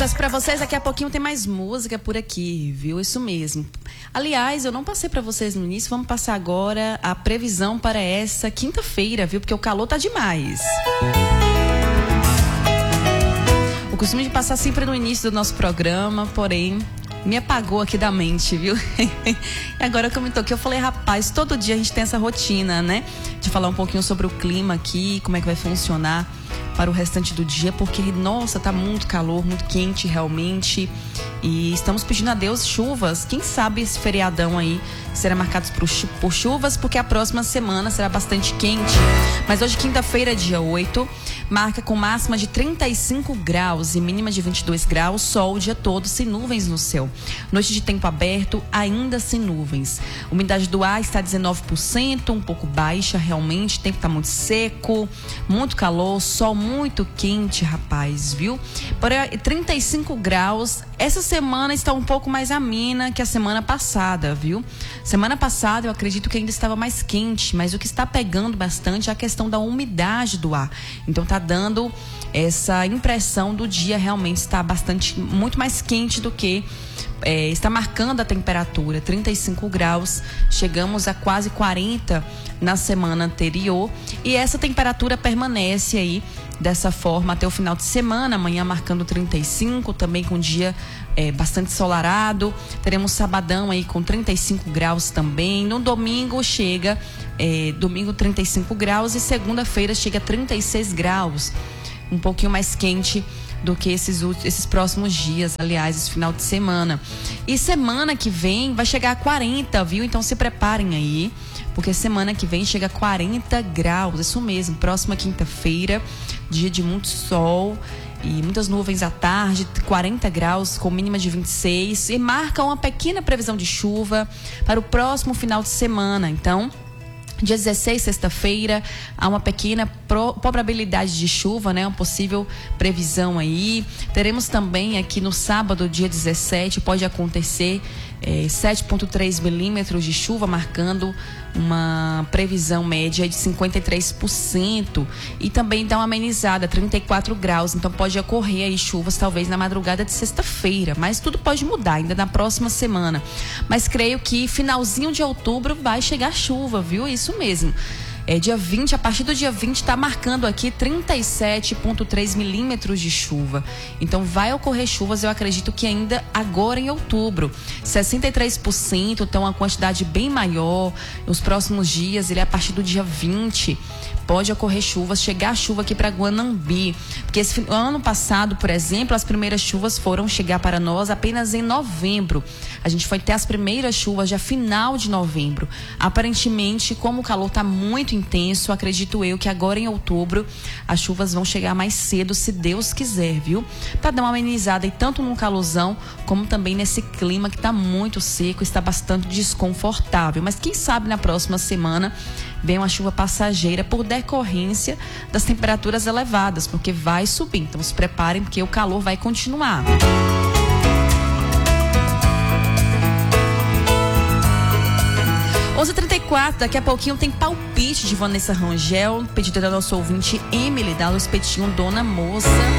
confesso pra vocês, daqui a pouquinho tem mais música por aqui, viu? Isso mesmo. Aliás, eu não passei pra vocês no início, vamos passar agora a previsão para essa quinta-feira, viu? Porque o calor tá demais. O costume de passar sempre no início do nosso programa, porém, me apagou aqui da mente, viu? E agora que eu me toquei, eu falei, rapaz, todo dia a gente tem essa rotina, né? De falar um pouquinho sobre o clima aqui, como é que vai funcionar para o restante do dia, porque, nossa, tá muito calor, muito quente realmente, e estamos pedindo a Deus chuvas. Quem sabe esse feriadão aí será marcado por chuvas, porque a próxima semana será bastante quente. Mas hoje, quinta-feira, dia 8, marca com máxima de 35 graus e mínima de 22 graus, sol o dia todo, sem nuvens no céu. Noite de tempo aberto, ainda sem nuvens. Umidade do ar está 19%, um pouco baixa realmente, o tempo está muito seco, muito calor, sol muito quente, rapaz, viu? Porém, 35 graus, essa semana está um pouco mais amena que a semana passada, viu? Semana passada eu acredito que ainda estava mais quente, mas o que está pegando bastante é a questão da umidade do ar. Então tá dando essa impressão do dia realmente está muito mais quente do que está marcando a temperatura, 35 graus, chegamos a quase 40 na semana anterior, e essa temperatura permanece aí dessa forma até o final de semana, amanhã marcando 35, também com dia bastante ensolarado. Teremos sabadão aí com 35 graus também. No domingo chega domingo 35 graus e segunda-feira chega a 36 graus, um pouquinho mais quente do que esses próximos dias, aliás, esse final de semana. E semana que vem vai chegar a 40, viu? Então se preparem aí, porque semana que vem chega a 40 graus, isso mesmo, próxima quinta-feira, dia de muito sol e muitas nuvens à tarde, 40 graus com mínima de 26, e marca uma pequena previsão de chuva para o próximo final de semana. Então, dia 16, sexta-feira, há uma pequena probabilidade de chuva, né? Uma possível previsão aí. Teremos também aqui no sábado, dia 17, pode acontecer 7,3 milímetros de chuva, marcando uma previsão média de 53%. E também dá uma amenizada, 34 graus. Então pode ocorrer aí chuvas talvez na madrugada de sexta-feira. Mas tudo pode mudar ainda na próxima semana. Mas creio que finalzinho de outubro vai chegar chuva, viu? Isso mesmo. Dia 20, a partir do dia 20 está marcando aqui 37,3 milímetros de chuva. Então vai ocorrer chuvas, eu acredito que ainda agora em outubro. 63%, então uma quantidade bem maior. Nos próximos dias, a partir do dia 20, pode ocorrer chuvas, chegar a chuva aqui para Guanambi. Porque ano passado, por exemplo, as primeiras chuvas foram chegar para nós apenas em novembro. A gente foi ter as primeiras chuvas já final de novembro. Aparentemente, como o calor está muito intenso, acredito eu que agora em outubro as chuvas vão chegar mais cedo, se Deus quiser, viu? Para dar uma amenizada, e tanto no calorzão como também nesse clima que está muito seco, está bastante desconfortável. Mas quem sabe na próxima semana vem uma chuva passageira por decorrência das temperaturas elevadas, porque vai subir. Então se preparem, porque o calor vai continuar. 11h34, daqui a pouquinho tem palpite de Vanessa Rangel, pedido da nossa ouvinte Emily, da Espetinho Dona Moça.